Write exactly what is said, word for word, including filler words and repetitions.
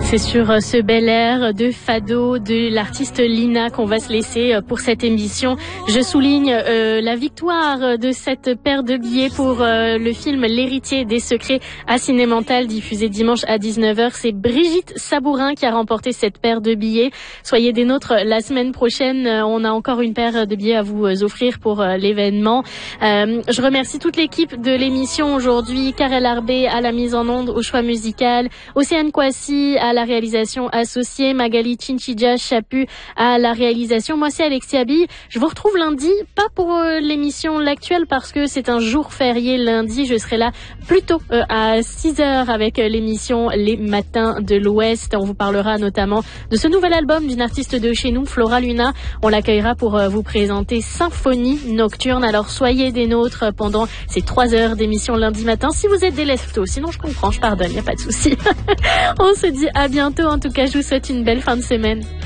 C'est sur ce bel air de Fado de l'artiste Lina qu'on va se laisser pour cette émission. Je souligne euh, la victoire de cette paire de billets pour euh, le film L'héritier des secrets à Cinémental, diffusé dimanche à dix-neuf heures. C'est Brigitte Sabourin qui a remporté cette paire de billets. Soyez des nôtres la semaine prochaine. On a encore une paire de billets à vous offrir pour euh, l'événement. Euh, je remercie toute l'équipe de l'émission aujourd'hui. Karel Arbé à la mise en onde, au choix musical. Océane Kwasi à la réalisation associée, Magali Chinchidja Chapu à la réalisation. Moi, c'est Alexia Bille. Je vous retrouve lundi, pas pour euh, l'émission L'Actuelle parce que c'est un jour férié lundi. Je serai là plus tôt euh, à six heures avec euh, l'émission Les Matins de l'Ouest. On vous parlera notamment de ce nouvel album d'une artiste de chez nous, Flora Luna. On l'accueillera pour euh, vous présenter Symphonie Nocturne. Alors soyez des nôtres pendant ces trois heures d'émission lundi matin. Si vous êtes des leftos, sinon je comprends, je pardonne, y a pas de souci. On se dit à bientôt. En tout cas, je vous souhaite une belle fin de semaine.